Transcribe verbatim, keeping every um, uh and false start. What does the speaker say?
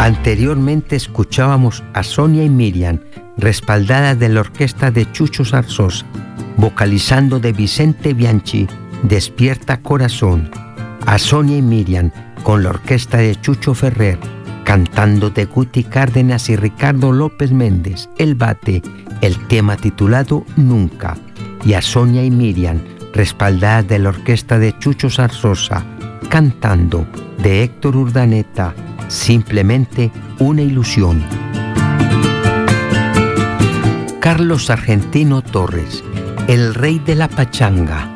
Anteriormente escuchábamos a Sonia y Miriam, respaldadas de la orquesta de Chucho Zarzosa, vocalizando de Vicente Bianchi, Despierta Corazón. A Sonia y Miriam, con la orquesta de Chucho Ferrer, cantando de Guti Cárdenas y Ricardo López Méndez, El Bate, el tema titulado Nunca. Y a Sonia y Miriam, respaldadas de la orquesta de Chucho Zarzosa, cantando de Héctor Urdaneta, Simplemente una ilusión. Carlos Argentino Torres, el rey de la pachanga,